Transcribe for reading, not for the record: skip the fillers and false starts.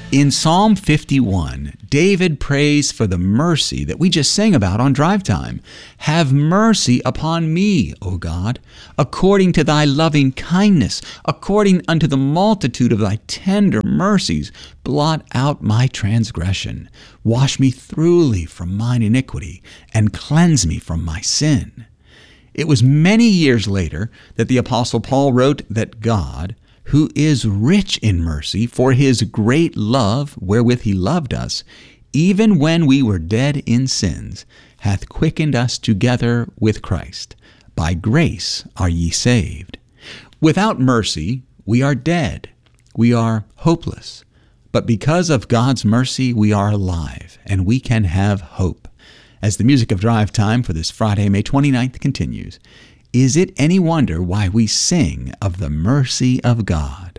In Psalm 51, David prays for the mercy that we just sang about on Drive Time. Have mercy upon me, O God, according to thy loving kindness, according unto the multitude of thy tender mercies. Blot out my transgression. Wash me thoroughly from mine iniquity, and cleanse me from my sin. It was many years later that the Apostle Paul wrote that God, who is rich in mercy, for his great love wherewith he loved us, even when we were dead in sins, hath quickened us together with Christ. By grace are ye saved. Without mercy, we are dead. We are hopeless. But because of God's mercy, we are alive, and we can have hope. As the music of Drive Time for this Friday, May 29th continues, is it any wonder why we sing of the mercy of God?